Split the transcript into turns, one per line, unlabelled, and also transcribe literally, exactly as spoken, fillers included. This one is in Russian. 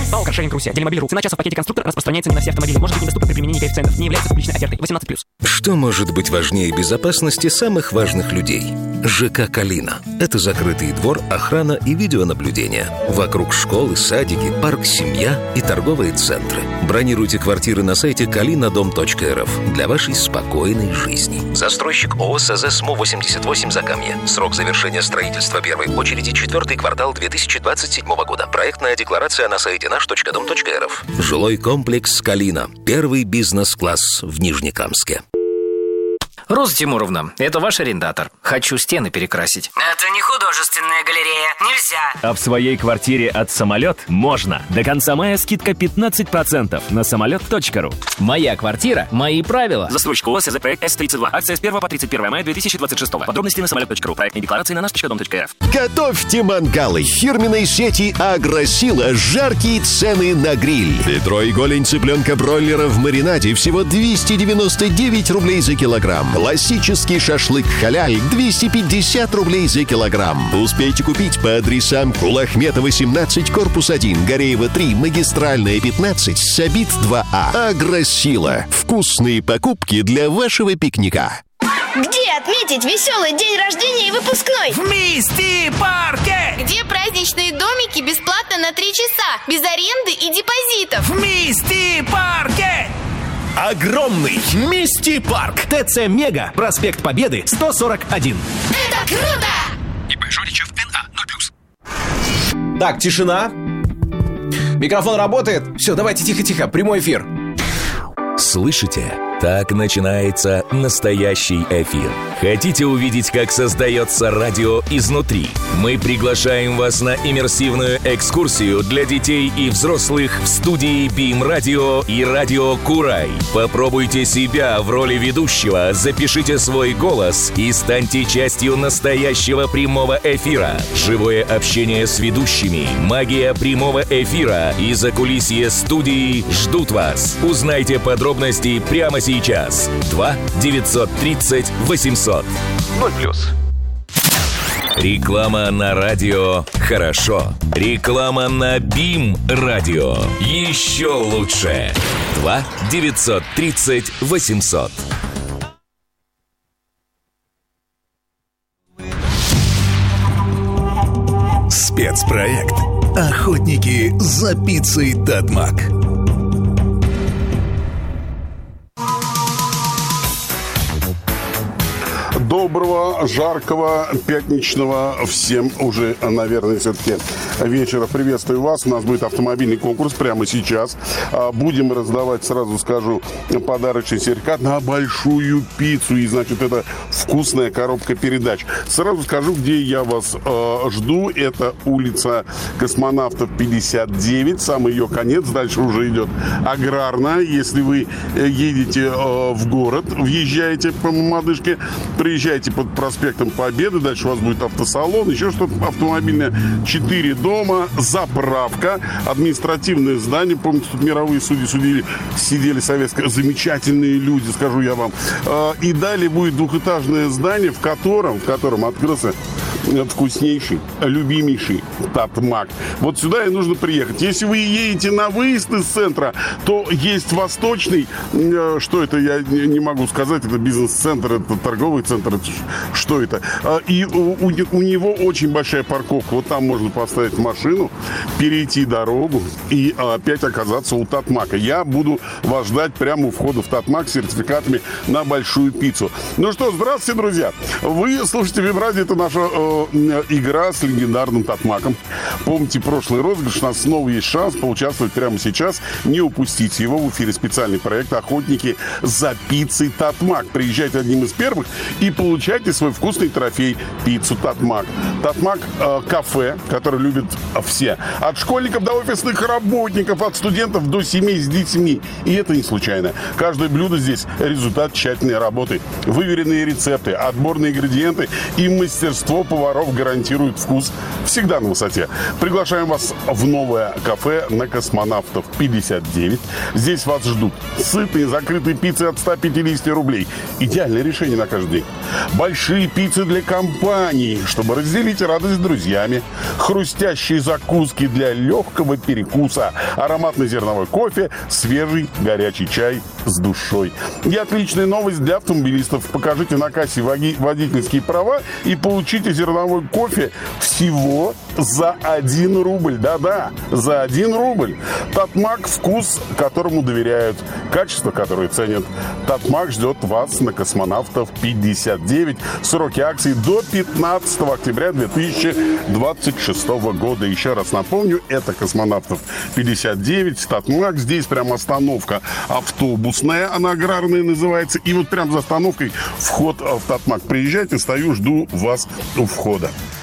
ПАО «Каршеринг Руси». Делимобиль.ру. Цена часа в пакете «Конструктор» распространяется не на все автомобили. Может быть недоступна при применении коэффициентов. Не является публичной офертой. восемнадцать плюс.
Что может быть важнее безопасности самых важных людей? ЖК «Калина». Это закрытый двор, охрана и видеонаблюдение. Вокруг школы, садики, парк, семья и торговые центры. Бронируйте квартиры на сайте калина дом точка эр эф для вашей спокойной жизни. Застройщик ООО СЗ СМУ восемьдесят восемь Закамье. Срок завершения строительства первой очереди четвертый квартал две тысячи двадцать седьмого года. Проектная декларация на сайте наш точка дом точка эр эф. Жилой комплекс «Калина». Первый бизнес-класс в Нижнекамске.
Роза Тимуровна, это ваш арендатор. Хочу стены перекрасить.
Это не художественная галерея. Нельзя.
А в своей квартире от «Самолет» можно. До конца мая скидка пятнадцать процентов на самолет точка ру.
Моя квартира, мои правила.
Застройщик ООО «СЗ Проект С тридцать два». Акция с первого по тридцать первое мая две тысячи двадцать шестого. Подробности на самолет точка ру. Проектные декларации на наш точка дом точка эр эф.
Готовьте мангалы. Фирменной сети «Агросила» жаркие цены на гриль. Бедро и голень цыпленка-бройлера в маринаде всего двести девяносто девять рублей за килограмм. Классический шашлык халяль двести пятьдесят рублей за килограмм. Успейте купить по адресам Кулахмета семнадцать, корпус один, Гореева три, Магистральная пятнадцать, Сабит два А. «Агросила». Вкусные покупки для вашего пикника.
Где отметить веселый день рождения и выпускной?
В Мисти-парке!
Где праздничные домики бесплатно на три часа, без аренды и депозитов?
В Мисти-парке!
Огромный Мисти-парк. ТЦ «Мега», проспект Победы, сто сорок один.
Это круто!
ИП Жоличев эн а ноль плюс.
Так, тишина. Микрофон работает. Все, давайте тихо-тихо, прямой эфир.
Слышите? Так начинается настоящий эфир. Хотите увидеть, как создается радио изнутри? Мы приглашаем вас на иммерсивную экскурсию для детей и взрослых в студии Beam Radio и Радио Курай. Попробуйте себя в роли ведущего, запишите свой голос и станьте частью настоящего прямого эфира. Живое общение с ведущими, магия прямого эфира и закулисье студии ждут вас. Узнайте подробности прямо сейчас. Сейчас. два девятьсот тридцать восемьсот. ноль плюс. Реклама на радио хорошо. Реклама на Бим радио еще лучше. два девятьсот тридцать восемьсот.
Спецпроект «Охотники за пиццей Татмак».
Доброго, жаркого, пятничного всем уже, наверное, все-таки вечера. Приветствую вас. У нас будет автомобильный конкурс прямо сейчас. Будем раздавать, сразу скажу, подарочный сертификат на большую пиццу. И, значит, это вкусная коробка передач. Сразу скажу, где я вас э, жду. Это улица Космонавтов, пятьдесят девять. Самый ее конец. Дальше уже идет Аграрная. Если вы едете э, в город, въезжаете по Мамадышке, приезжайте под проспектом Победы, дальше у вас будет автосалон, еще что-то автомобильное, четыре дома, заправка, административное здание, помните, тут мировые судьи судили, сидели советские, замечательные люди, скажу я вам. И далее будет двухэтажное здание, в котором, в котором открылся вкуснейший, любимейший Татмак. Вот сюда и нужно приехать. Если вы едете на выезд из центра, то есть Восточный, что это, я не могу сказать, это бизнес-центр, это торговый центр, это что это? И у, у, у него очень большая парковка. Вот там можно поставить машину, перейти дорогу и опять оказаться у Татмака. Я буду вас ждать прямо у входа в Татмак с сертификатами на большую пиццу. Ну что, здравствуйте, друзья. Вы слушаете Вибрадио, это наша э, игра с легендарным Татмаком. Помните прошлый розыгрыш, у нас снова есть шанс поучаствовать прямо сейчас. Не упустите его. В эфире специальный проект «Охотники за пиццей Татмак». Приезжайте одним из первых и получайте свой вкусный трофей – пиццу Татмак. Татмак э, – кафе, которое любят все. От школьников до офисных работников, от студентов до семей с детьми. И это не случайно. Каждое блюдо здесь – результат тщательной работы. Выверенные рецепты, отборные ингредиенты и мастерство повара поваров гарантируют вкус всегда на высоте. Приглашаем вас в новое кафе на Космонавтов пятьдесят девять. Здесь вас ждут сытые закрытые пиццы от ста пятидесяти рублей. Идеальное решение на каждый день. Большие пиццы для компании, чтобы разделить радость с друзьями. Хрустящие закуски для легкого перекуса. Ароматный зерновой кофе, свежий горячий чай с душой. И отличная новость для автомобилистов. Покажите на кассе водительские права и получите зерновой кофе всего за один рубль. Да-да, за один рубль. Татмак – вкус, которому доверяют. Качество, которое ценят. Татмак ждет вас на Космонавтов пятьдесят девять. Сроки акции до пятнадцатого октября две тысячи двадцать шестого года. Еще раз напомню, это Космонавтов пятьдесят девять. Татмак. Здесь прям остановка автобусная, она аграрная называется. И вот прям за остановкой вход в Татмак. Приезжайте, стою, жду вас у входа.